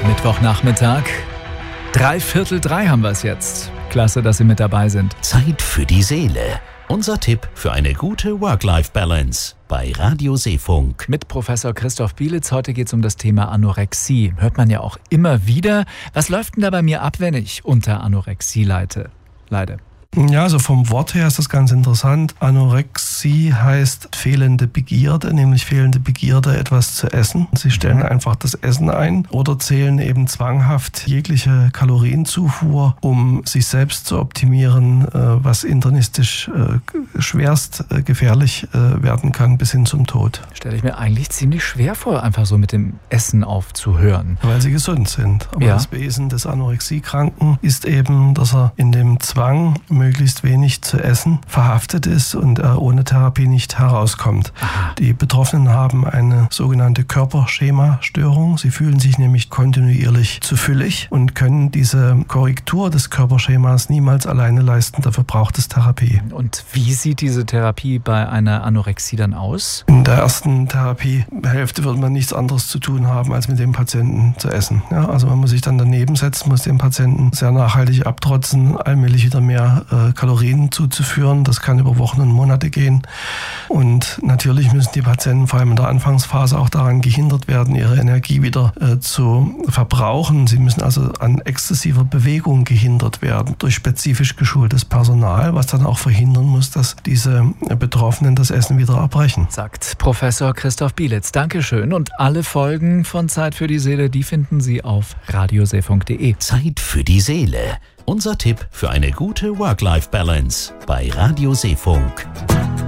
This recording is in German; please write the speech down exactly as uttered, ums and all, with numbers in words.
Mittwochnachmittag. Drei Viertel drei haben wir es jetzt. Klasse, dass Sie mit dabei sind. Zeit für die Seele. Unser Tipp für eine gute Work-Life-Balance bei Radio Seefunk. Mit Professor Christoph Bielitz. Heute geht es um das Thema Anorexie. Hört man ja auch immer wieder. Was läuft denn da bei mir ab, wenn ich unter Anorexie leide? leide? Ja, also vom Wort her ist das ganz interessant. Anorexie heißt fehlende Begierde, nämlich fehlende Begierde, etwas zu essen. Sie stellen mhm. einfach das Essen ein oder zählen eben zwanghaft jegliche Kalorienzufuhr, um sich selbst zu optimieren, was internistisch schwerst gefährlich werden kann, bis hin zum Tod. Stelle ich mir eigentlich ziemlich schwer vor, einfach so mit dem Essen aufzuhören. Weil sie gesund sind. Aber ja. Das Wesen des Anorexiekranken ist eben, dass er in dem Zwang, möglichst wenig zu essen, verhaftet ist und er ohne Therapie nicht herauskommt. Aha. Die Betroffenen haben eine sogenannte Körperschema-Störung. Sie fühlen sich nämlich kontinuierlich zu füllig und können diese Korrektur des Körperschemas niemals alleine leisten. Dafür braucht es Therapie. Und wie sieht diese Therapie bei einer Anorexie dann aus? In der ersten Therapiehälfte wird man nichts anderes zu tun haben, als mit dem Patienten zu essen. Ja, also man muss sich dann daneben setzen, muss dem Patienten sehr nachhaltig abtrotzen, allmählich wieder mehr Kalorien zuzuführen. Das kann über Wochen und Monate gehen. Und natürlich müssen die Patienten vor allem in der Anfangsphase auch daran gehindert werden, ihre Energie wieder äh, zu verbrauchen. Sie müssen also an exzessiver Bewegung gehindert werden durch spezifisch geschultes Personal, was dann auch verhindern muss, dass diese Betroffenen das Essen wieder abbrechen. Sagt Professor Christoph Bielitz. Dankeschön. Und alle Folgen von Zeit für die Seele, die finden Sie auf radio seefunk punkt de. Zeit für die Seele. Unser Tipp für eine gute Work-Life-Balance bei Radio Seefunk.